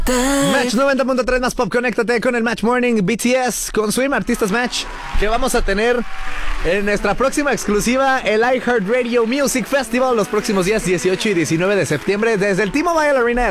Match 90.3 más pop, conéctate con el Match Morning BTS con Swim Artistas Match, que vamos a tener en nuestra próxima exclusiva, el iHeartRadio Music Festival, los próximos días 18 y 19 de septiembre desde el T-Mobile Arena